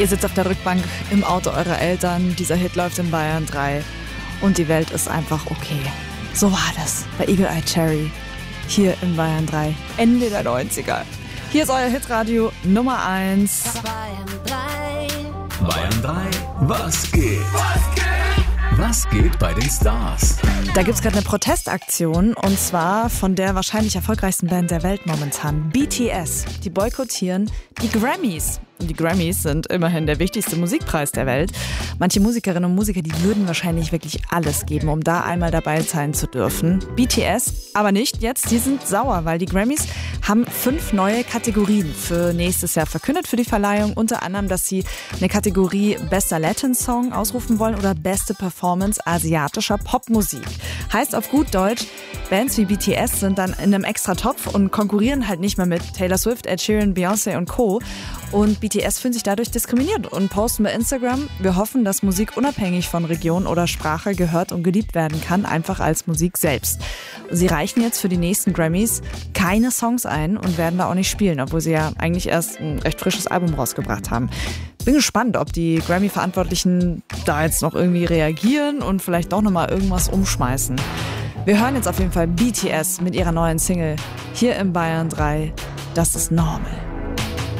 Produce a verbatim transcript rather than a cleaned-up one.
Ihr sitzt auf der Rückbank im Auto eurer Eltern, dieser Hit läuft in Bayern drei und die Welt ist einfach okay. So war das bei Eagle Eye Cherry hier in Bayern drei, Ende der neunziger. Hier ist euer Hitradio Nummer eins. Bayern drei. Bayern drei, was geht? Was geht? Was geht bei den Stars? Da gibt's gerade eine Protestaktion und zwar von der wahrscheinlich erfolgreichsten Band der Welt momentan, B T S. Die boykottieren die Grammys. Und die Grammys sind immerhin der wichtigste Musikpreis der Welt. Manche Musikerinnen und Musiker, die würden wahrscheinlich wirklich alles geben, um da einmal dabei sein zu dürfen. B T S aber nicht jetzt, die sind sauer, weil die Grammys haben fünf neue Kategorien für nächstes Jahr verkündet für die Verleihung. Unter anderem, dass sie eine Kategorie Bester Latin Song ausrufen wollen oder Beste Performance asiatischer Popmusik. Heißt auf gut Deutsch, Bands wie B T S sind dann in einem extra Topf und konkurrieren halt nicht mehr mit Taylor Swift, Ed Sheeran, Beyoncé und Co. Und B T S fühlen sich dadurch diskriminiert und posten bei Instagram: Wir hoffen, dass Musik unabhängig von Region oder Sprache gehört und geliebt werden kann, einfach als Musik selbst. Und sie reichen jetzt für die nächsten Grammys keine Songs ein und werden da auch nicht spielen, obwohl sie ja eigentlich erst ein recht frisches Album rausgebracht haben. Bin gespannt, ob die Grammy-Verantwortlichen da jetzt noch irgendwie reagieren und vielleicht doch nochmal irgendwas umschmeißen. Wir hören jetzt auf jeden Fall B T S mit ihrer neuen Single hier im Bayern drei. Das ist normal.